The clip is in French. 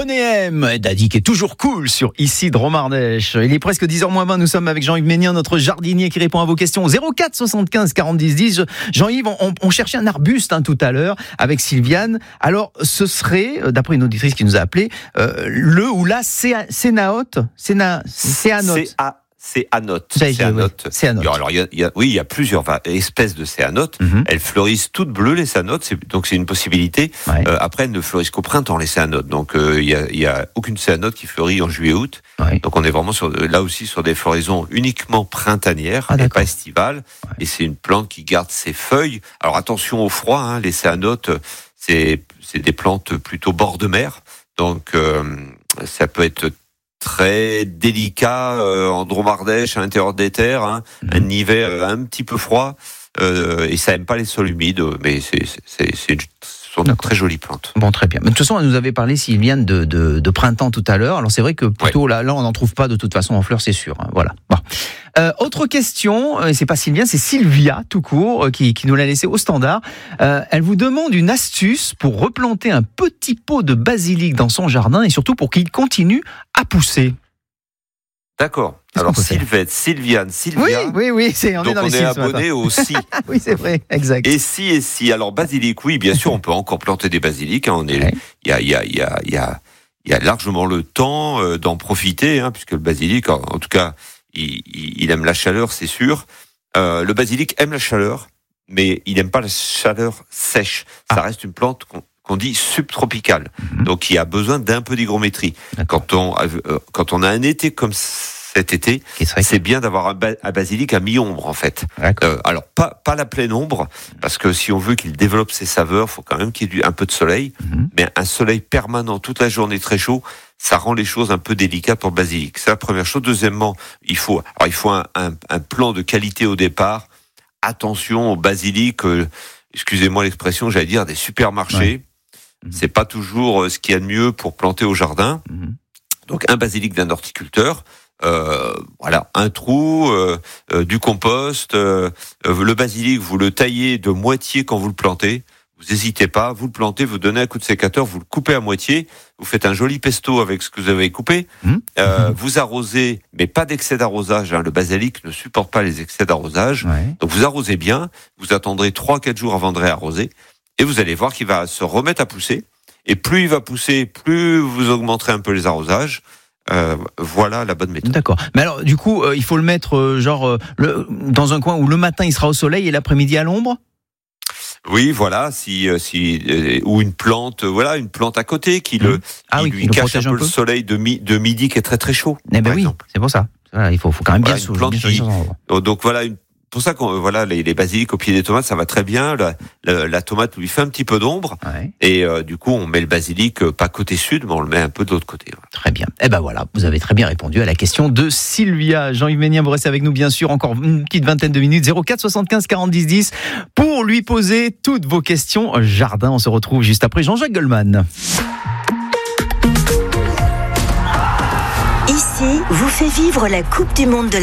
René M, Daddy qui est toujours cool sur Ici Dromardèche. Il est presque 10h moins 20, nous sommes avec Jean-Yves Ménian, notre jardinier qui répond à vos questions au 04 75 40 10 10. Jean-Yves, on cherchait un arbuste tout à l'heure avec Sylviane. Alors ce serait, d'après une auditrice qui nous a appelé, le ou la céanote. Céanote. Céanote. Alors, il y a plusieurs espèces de céanotes. Elles fleurissent toutes bleues, les céanotes. Donc, c'est une possibilité. Ouais. Après, elles ne fleurissent qu'au printemps, les céanotes. Donc, il y a aucune céanote qui fleurit en juillet-août. Ouais. Donc, on est vraiment là aussi sur des floraisons uniquement printanières et pas estivales. Ouais. Et c'est une plante qui garde ses feuilles. Alors, attention au froid, les céanotes, c'est des plantes plutôt bord de mer. Donc, ça peut être très délicat en Dromardèche, à l'intérieur des terres, un hiver un petit peu froid, et ça aime pas les sols humides, mais ce sont de très jolies plantes. Bon, très bien. Mais de toute façon, elle nous avait parlé, Sylviane, de printemps tout à l'heure. Alors c'est vrai que plutôt là, on n'en trouve pas de toute façon en fleurs, c'est sûr. Voilà. Bon. Autre question, c'est pas Sylviane, c'est Sylvia tout court qui nous l'a laissé au standard. Elle vous demande une astuce pour replanter un petit pot de basilic dans son jardin et surtout pour qu'il continue à pousser. D'accord. Alors Sylviane, Sylvia. Oui, on donc est dans on les est abonné au si. Oui, c'est vrai, exact. Et si. Alors basilic, oui, bien sûr, on peut encore planter des basilics. Il y a largement le temps d'en profiter, puisque le basilic, en tout cas, il aime la chaleur, c'est sûr. Le basilic aime la chaleur, mais il n'aime pas la chaleur sèche. Ça reste une plante qu'on dit subtropicale. Donc, il a besoin d'un peu d'hygrométrie. Quand on a un été comme cet été, c'est bien d'avoir un basilic à mi-ombre, en fait. Alors, pas la pleine ombre, parce que si on veut qu'il développe ses saveurs, il faut quand même qu'il y ait un peu de soleil. Mais un soleil permanent toute la journée très chaud, ça rend les choses un peu délicates pour le basilic. C'est la première chose. Deuxièmement, il faut un plan de qualité au départ. Attention au basilic, excusez-moi l'expression, j'allais dire des supermarchés. C'est pas toujours ce qu'il y a de mieux pour planter au jardin. Donc un basilic d'un horticulteur, un trou, du compost. Le basilic, vous le taillez de moitié quand vous le plantez. Vous n'hésitez pas, vous le plantez, vous donnez un coup de sécateur, vous le coupez à moitié, vous faites un joli pesto avec ce que vous avez coupé, vous arrosez, mais pas d'excès d'arrosage, le basilic ne supporte pas les excès d'arrosage, donc vous arrosez bien, vous attendrez 3-4 jours avant de réarroser, et vous allez voir qu'il va se remettre à pousser, et plus il va pousser, plus vous augmenterez un peu les arrosages. Voilà la bonne méthode. D'accord. Mais alors, du coup, il faut le mettre dans un coin où le matin il sera au soleil et l'après-midi à l'ombre ? Oui, voilà, ou une plante à côté qui lui cache un peu le soleil de midi qui est très très chaud. Eh ben oui, exemple. C'est pour ça. Voilà, il faut quand même bien donc voilà, pour ça les basilics au pied des tomates, ça va très bien. La tomate lui fait un petit peu d'ombre, et du coup on met le basilic pas côté sud, mais on le met un peu de l'autre côté. Voilà. Très bien. Eh ben voilà, vous avez très bien répondu à la question de Sylvia. Jean-Yves Ménian, vous restez avec nous bien sûr encore une petite vingtaine de minutes. 04 75 40 10 10 pour lui poser toutes vos questions jardin. On se retrouve juste après Jean-Jacques Goldman. Ici vous fait vivre la Coupe du Monde de la